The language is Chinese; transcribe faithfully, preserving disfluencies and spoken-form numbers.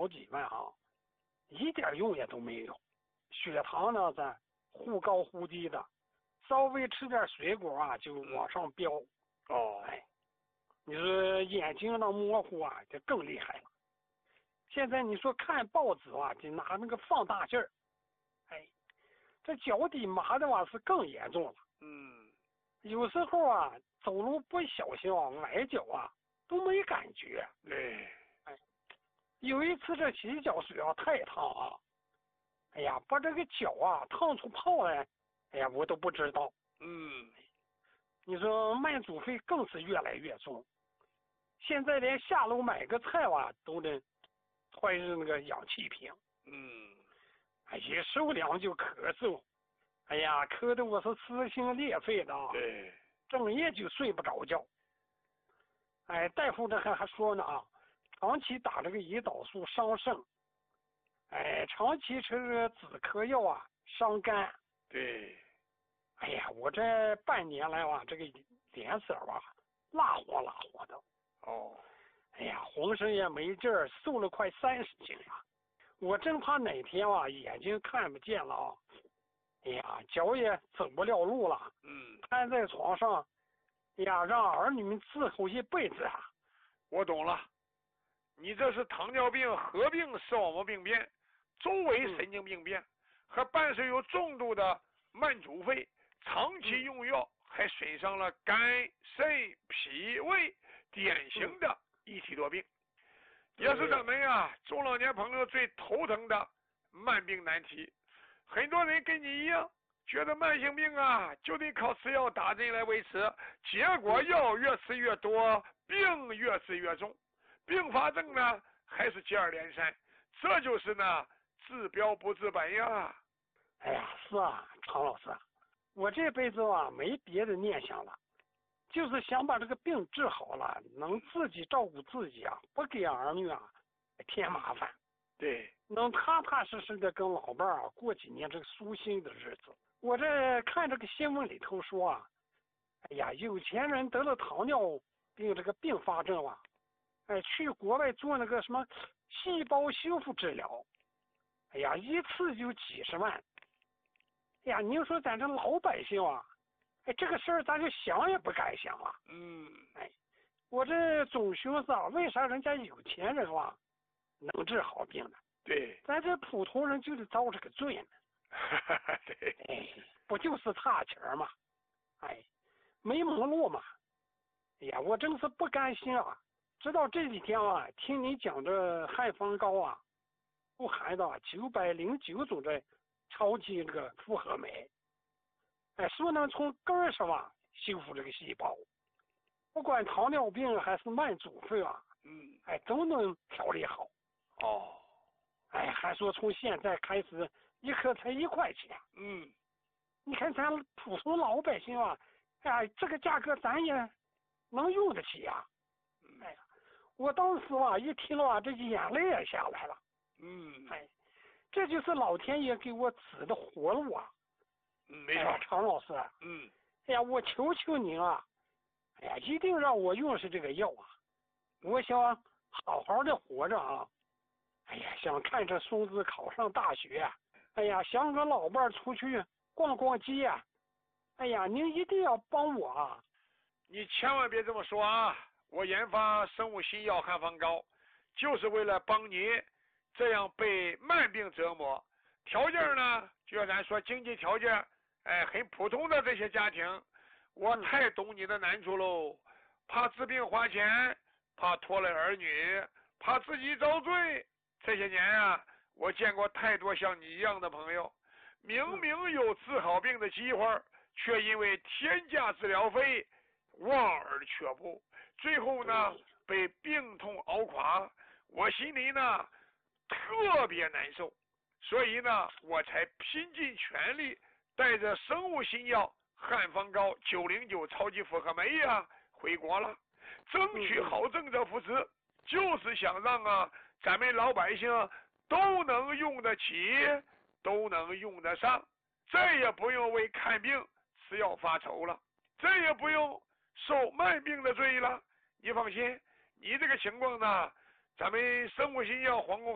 好几万啊，一点用也都没有。血糖呢在忽高忽低的，稍微吃点水果啊就往上飙。 哦， 哎，你说眼睛呢模糊啊，就更厉害了。现在你说看报纸啊，就拿那个放大镜儿，哎，这脚底麻的话是更严重了。 嗯， 有时候啊，走路不小心啊，崴脚啊，都没感觉。 对， 哎，有一次这洗脚水啊太烫啊，哎呀，把这个脚啊烫出泡来，哎呀，我都不知道。 嗯， 你说慢阻肺更是越来越重，现在连下楼买个菜啊都得揣着那个氧气瓶。 嗯， 哎，一受凉就咳嗽，哎呀，咳得我是撕心裂肺的啊， 对， 整夜就睡不着觉。哎，大夫这还还说呢啊，长期打这个胰岛素伤肾，哎，长期吃这个止咳药啊伤肝。 对， 哎呀，我这半年来啊，这个脸色啊蜡黄蜡黄的。 哦， 哎呀，浑身也没劲儿，瘦了快三十斤呀！我真怕哪天啊眼睛看不见了啊，哎呀，脚也走不了路了， 嗯， 瘫在床上，哎呀，让儿女们伺候一辈子啊！ 我懂了，你这是糖尿病合并视网膜病变、周围神经病变，和伴随有重度的慢阻肺，长期用药还损伤了肝、肾、脾胃，典型的一体多病，也是咱们呀中老年朋友最头疼的慢病难题。很多人跟你一样，觉得慢性病啊就得靠吃药打针来维持，结果药越吃越多，病越治越重，并发症呢还是接二连三，这就是呢治标不治本呀。 哎呀，是啊，常老师，我这辈子啊没别的念想了，就是想把这个病治好了，能自己照顾自己啊，不给儿女啊添麻烦。 对， 能踏踏实实的跟老伴儿啊过几年这个舒心的日子。我这看这个新闻里头说啊，哎呀，有钱人得了糖尿病这个并发症啊，哎，去国外做那个什么细胞修复治疗，哎呀，一次就几十万。哎呀，您说咱这老百姓啊，哎，这个事儿咱就想也不敢想啊。 嗯， 哎，我这总寻思啊，为啥人家有钱人啊能治好病呢？ 对， 咱这普通人就得遭这个罪呢。 对， 哎，不就是差钱嘛？哎，没门路嘛。哎呀，我真是不甘心啊！直到这几天啊，听你讲这汉方膏啊，富含的九百零九种的超级这个复合酶，哎，说能从根儿上啊修复这个细胞，不管糖尿病还是慢阻肺啊， 嗯， 哎，都能调理好。 哦， 哎，还说从现在开始一颗才一块钱。 嗯， 你看咱普通老百姓啊，哎，这个价格咱也能用得起呀、 嗯， 哎呀，我当时啊一听啊，这眼泪也下来了。 嗯， 哎，这就是老天爷给我指的活路啊！ 嗯，没哎呀， 错， 常老师， 嗯， 哎呀，我求求您啊，哎呀，一定让我用上这个药啊！我想好好的活着啊！哎呀，想看着孙子考上大学，哎呀，想跟老伴儿出去逛逛街，哎呀，您一定要帮我啊！ 你千万别这么说啊！我研发生物新药汉方膏，就是为了帮你这样被慢病折磨，条件呢，就像咱说经济条件，哎，很普通的这些家庭，我太懂你的难处喽。怕治病花钱，怕拖累儿女，怕自己遭罪。这些年啊，我见过太多像你一样的朋友，明明有治好病的机会，却因为天价治疗费望而却步，最后呢被病痛熬垮，我心里呢特别难受，所以呢我才拼尽全力带着生物新药汉方膏九零九超级复合酶呀回国了，争取好政策扶持，就是想让啊咱们老百姓都能用得起，都能用得上，再也不用为看病吃药发愁了，再也不用受慢病的罪了。你放心，你这个情况呢，咱们生物新药皇宫